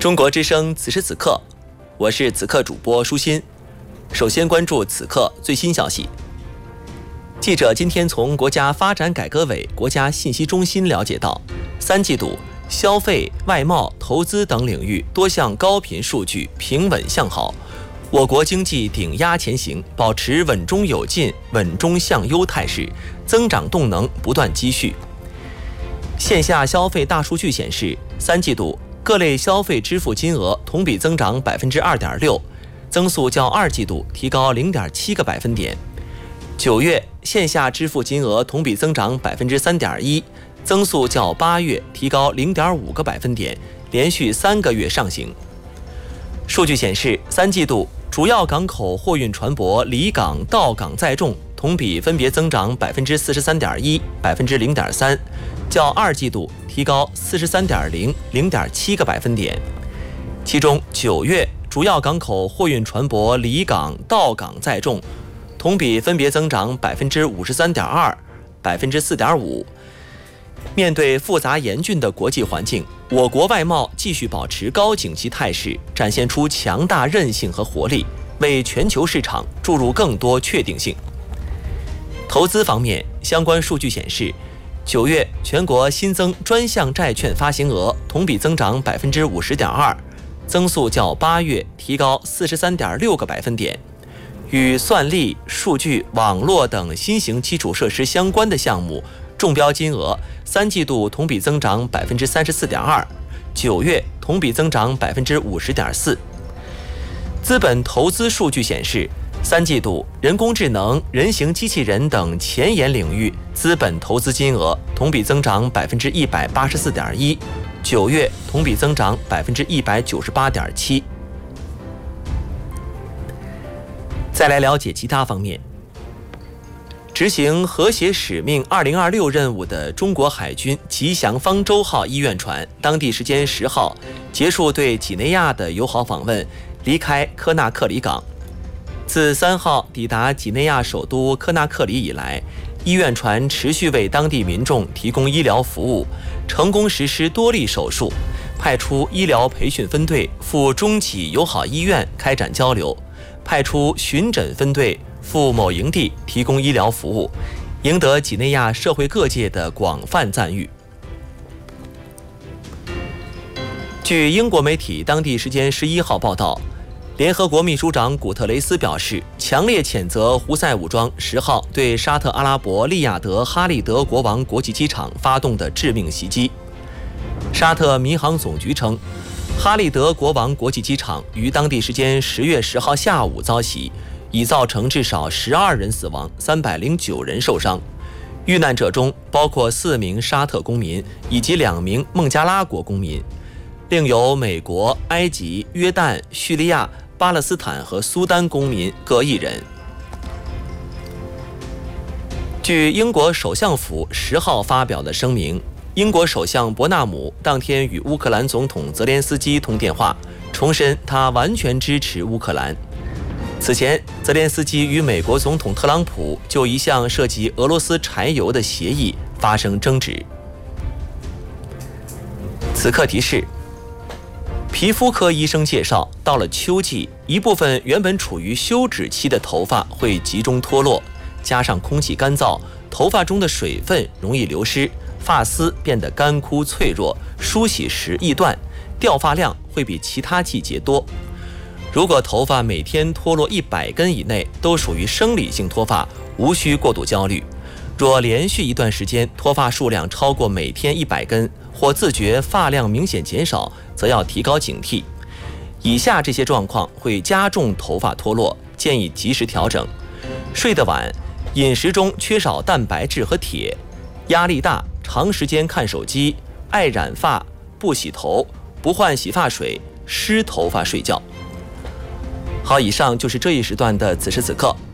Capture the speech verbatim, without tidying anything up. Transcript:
中国之声此时此刻，我是此刻主播舒心。首先关注此刻最新消息。记者今天从国家发展改革委国家信息中心了解到，三季度消费、外贸、投资等领域多项高频数据平稳向好，我国经济顶压前行，保持稳中有进、稳中向优态势，增长动能不断积蓄。线下消费大数据显示，三季度各类消费支付金额同比增长百分之二点六，增速较二季度提高零点七个百分点。九月线下支付金额同比增长百分之三点一，增速较八月提高零点五个百分点，连续三个月上行。数据显示，三季度主要港口货运船舶离港到港载重同比分别增长百分之四十三点一、百分之零点三，较二季度提高四十三点零、零点七个百分点。其中，九月主要港口货运船舶离港到港载重同比分别增长百分之五十三点二、百分之四点五。面对复杂严峻的国际环境，我国外贸继续保持高景气态势，展现出强大韧性和活力，为全球市场注入更多确定性。投资方面，相关数据显示，九月全国新增专项债券发行额同比增长百分之五十点二，增速较八月提高四十三点六个百分点。与算力、数据、网络等新型基础设施相关的项目中标金额，三季度同比增长百分之三十四点二，九月同比增长百分之五十点四。资本投资数据显示，三季度人工智能、人形机器人等前沿领域资本投资金额同比增长百分之一百八十四点一，九月同比增长百分之一百九十八点七。再来了解其他方面。执行和谐使命二零二六任务的中国海军吉祥方舟号医院船，当地时间十号结束对几内亚的友好访问，离开科纳克里港。自三号抵达几内亚首都科纳克里以来，医院船持续为当地民众提供医疗服务，成功实施多例手术，派出医疗培训分队赴中几友好医院开展交流，派出巡诊分队赴某营地提供医疗服务，赢得几内亚社会各界的广泛赞誉。据英国媒体当地时间十一号报道，联合国秘书长古特雷斯表示，强烈谴责胡塞武装十号对沙特阿拉伯利雅得哈利德国王国际机场发动的致命袭击。沙特民航总局称，哈利德国王国际机场于当地时间十月十号下午遭袭，已造成至少十二人死亡，三百零九人受伤。遇难者中包括四名沙特公民以及两名孟加拉国公民，另有美国、埃及、约旦、叙利亚、巴勒斯坦和苏丹公民各一人。据英国首相府十号发表的声明，英国首相伯纳姆当天与乌克兰总统泽连斯基通电话，重申他完全支持乌克兰。此前，泽连斯基与美国总统特朗普就一项涉及俄罗斯柴油的协议发生争执。此刻提示：皮肤科医生介绍，到了秋季，一部分原本处于休止期的头发会集中脱落，加上空气干燥，头发中的水分容易流失，发丝变得干枯脆弱，梳洗时易断，掉发量会比其他季节多。如果头发每天脱落一百根以内，都属于生理性脱发，无需过度焦虑。若连续一段时间脱发数量超过每天一百根，或自觉发量明显减少，则要提高警惕。以下这些状况会加重头发脱落，建议及时调整：睡得晚，饮食中缺少蛋白质和铁，压力大，长时间看手机，爱染发，不洗头，不换洗发水，湿头发睡觉。好，以上就是这一时段的此时此刻。